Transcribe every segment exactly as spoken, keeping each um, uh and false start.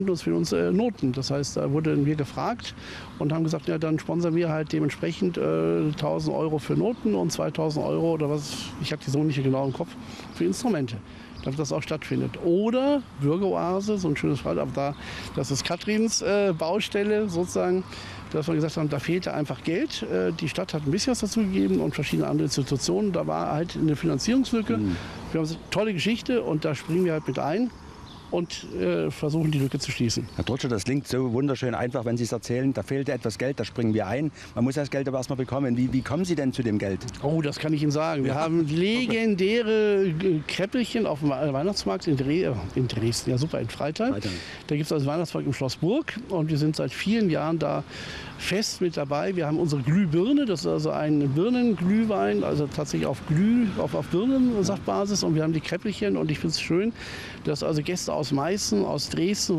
uns für uns äh, Noten. Das heißt, da wurden wir gefragt und haben gesagt, ja, dann sponsern wir halt dementsprechend äh, tausend Euro für Noten und zweitausend Euro oder was, ich habe die so nicht genau im Kopf, für Instrumente, damit das auch stattfindet. Oder Bürgeroase, so ein schönes Fall, aber da, das ist Katrins äh, Baustelle sozusagen, dass wir gesagt haben, da fehlte einfach Geld. Äh, die Stadt hat ein bisschen was dazu gegeben und verschiedene andere Institutionen. Da war halt eine Finanzierungslücke. Mhm. Wir haben eine tolle Geschichte und da springen wir halt mit ein und äh, versuchen, die Lücke zu schließen. Herr Trutscher, das klingt so wunderschön einfach, wenn Sie es erzählen. Da fehlte etwas Geld, da springen wir ein. Man muss das Geld aber erstmal bekommen. Wie, wie kommen Sie denn zu dem Geld? Oh, das kann ich Ihnen sagen. Wir ja. haben legendäre Kräppelchen auf dem Weihnachtsmarkt in, Dre in Dresden. Ja, super, in Freital. Freital. Da gibt es also Weihnachtsmarkt im Schloss Burg und wir sind seit vielen Jahren da fest mit dabei. Wir haben unsere Glühbirne, das ist also ein Birnenglühwein, also tatsächlich auf Glüh, auf, auf Birnensaftbasis, und wir haben die Kräppelchen und ich finde es schön, dass also Gäste aus Meißen, aus Dresden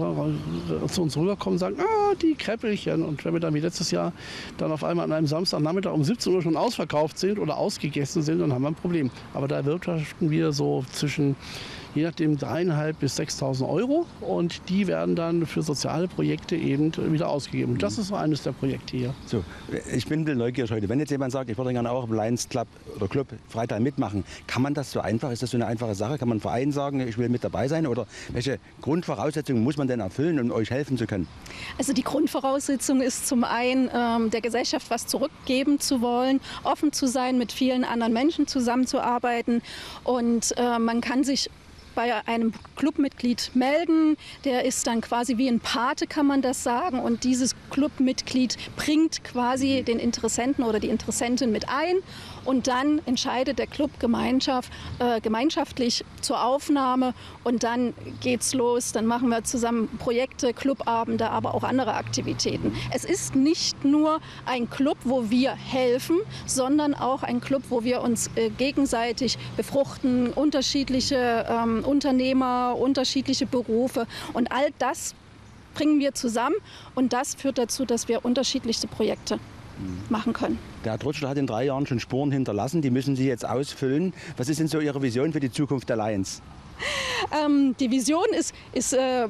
zu uns rüberkommen und sagen, ah, die Kräppelchen. Und wenn wir dann wie letztes Jahr dann auf einmal an einem Samstagnachmittag um siebzehn Uhr schon ausverkauft sind oder ausgegessen sind, dann haben wir ein Problem. Aber da erwirtschaften wir so zwischen, je nachdem, dreieinhalb bis sechstausend Euro und die werden dann für soziale Projekte eben wieder ausgegeben. Das ist so eines der Projekte hier. So, ich bin ein bisschen neugierig heute. Wenn jetzt jemand sagt, ich würde gerne auch im Lions Club oder Club Freital mitmachen, kann man das so einfach? Ist das so eine einfache Sache? Kann man einem Verein sagen, ich will mit dabei sein? Oder welche Grundvoraussetzungen muss man denn erfüllen, um euch helfen zu können? Also die Grundvoraussetzung ist zum einen, ähm, der Gesellschaft was zurückgeben zu wollen, offen zu sein, mit vielen anderen Menschen zusammenzuarbeiten, und äh, man kann sich bei einem Clubmitglied melden. Der ist dann quasi wie ein Pate, kann man das sagen. Und dieses Clubmitglied bringt quasi den Interessenten oder die Interessentin mit ein. Und dann entscheidet der Club Gemeinschaft, äh, gemeinschaftlich zur Aufnahme. Und dann geht's los. Dann machen wir zusammen Projekte, Clubabende, aber auch andere Aktivitäten. Es ist nicht nur ein Club, wo wir helfen, sondern auch ein Club, wo wir uns äh, gegenseitig befruchten, unterschiedliche ähm, Unternehmer, unterschiedliche Berufe, und all das bringen wir zusammen, und das führt dazu, dass wir unterschiedlichste Projekte machen können. Der Herr Trutscher hat in drei Jahren schon Spuren hinterlassen, die müssen Sie jetzt ausfüllen. Was ist denn so Ihre Vision für die Zukunft der Lions? Ähm, die Vision ist, ist äh,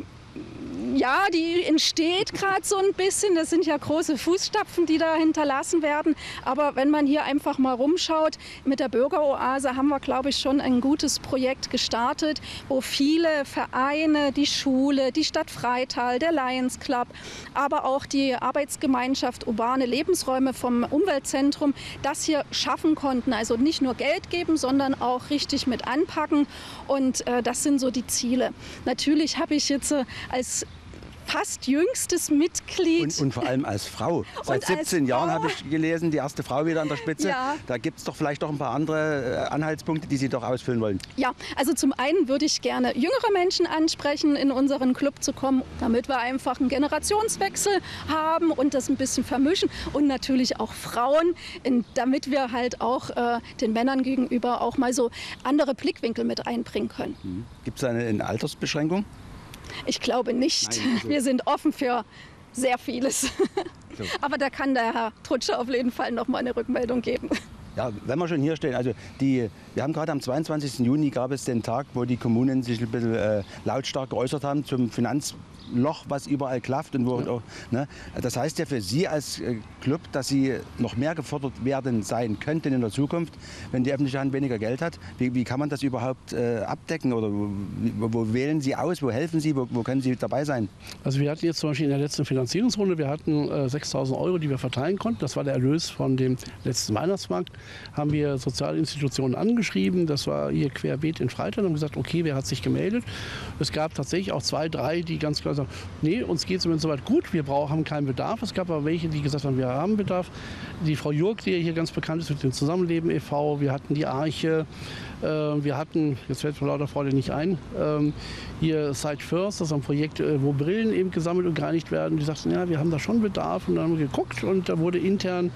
ja, die entsteht gerade so ein bisschen. Das sind ja große Fußstapfen, die da hinterlassen werden. Aber wenn man hier einfach mal rumschaut, mit der Bürgeroase haben wir, glaube ich, schon ein gutes Projekt gestartet, wo viele Vereine, die Schule, die Stadt Freital, der Lions Club, aber auch die Arbeitsgemeinschaft Urbane Lebensräume vom Umweltzentrum das hier schaffen konnten. Also nicht nur Geld geben, sondern auch richtig mit anpacken. Und äh, das sind so die Ziele. Natürlich habe ich jetzt äh, als fast jüngstes Mitglied. Und, und vor allem als Frau. Seit siebzehn Jahren habe ich gelesen, die erste Frau wieder an der Spitze. Ja. Da gibt es doch vielleicht doch ein paar andere Anhaltspunkte, die Sie doch ausfüllen wollen. Ja, also zum einen würde ich gerne jüngere Menschen ansprechen, in unseren Club zu kommen, damit wir einfach einen Generationswechsel haben und das ein bisschen vermischen. Und natürlich auch Frauen, damit wir halt auch äh, den Männern gegenüber auch mal so andere Blickwinkel mit einbringen können. Mhm. Gibt es eine, eine Altersbeschränkung? Ich glaube nicht. Nein, also wir sind offen für sehr vieles. So. Aber da kann der Herr Trutscher auf jeden Fall noch mal eine Rückmeldung geben. Ja, wenn wir schon hier stehen, also die, wir haben gerade am zweiundzwanzigsten Juni gab es den Tag, wo die Kommunen sich ein bisschen äh, lautstark geäußert haben zum Finanzloch, was überall klafft. Und wo, ja. auch, ne? Das heißt ja für Sie als äh, Club, dass Sie noch mehr gefordert werden sein könnten in der Zukunft, wenn die öffentliche Hand weniger Geld hat. Wie, wie kann man das überhaupt äh, abdecken? Oder wo, wo, wo wählen Sie aus? Wo helfen Sie? Wo, wo können Sie dabei sein? Also wir hatten jetzt zum Beispiel in der letzten Finanzierungsrunde, wir hatten äh, sechstausend Euro, die wir verteilen konnten. Das war der Erlös von dem letzten Weihnachtsmarkt. Haben wir Sozialinstitutionen angeschrieben, das war hier querbeet in Freital, und haben gesagt, okay, wer hat sich gemeldet? Es gab tatsächlich auch zwei, drei, die ganz klar sagen, nee, uns geht es soweit gut, wir brauchen, haben keinen Bedarf. Es gab aber welche, die gesagt haben, wir haben Bedarf. Die Frau Jurk, die hier ganz bekannt ist mit dem Zusammenleben e V, wir hatten die Arche, äh, wir hatten, jetzt fällt mir lauter Freude nicht ein, ähm, hier Site First, das ist ein Projekt, äh, wo Brillen eben gesammelt und gereinigt werden. Die sagten, ja, wir haben da schon Bedarf, und dann haben wir geguckt und da wurde intern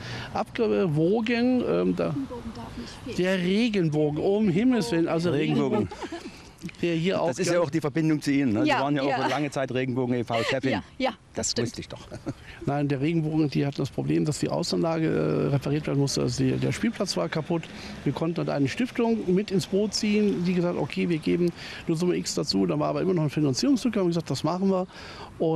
abgewogen. Ähm, da Der Regenbogen, um Himmels Willen. Also Regenbogen. der hier auch... Das ist ja auch die Verbindung zu Ihnen. Ne? Ja, Sie waren ja, ja. auch lange Zeit Regenbogen e V-Chefin. Ja, ja, das das stimmt. wusste ich doch. Nein, der Regenbogen, die hatten das Problem, dass die Außenanlage äh, repariert werden musste. Also die, der Spielplatz war kaputt. Wir konnten dann eine Stiftung mit ins Boot ziehen, die gesagt, okay, wir geben nur Summe X dazu. Da war aber immer noch ein Finanzierungslücke. Haben wir gesagt, das machen wir. Und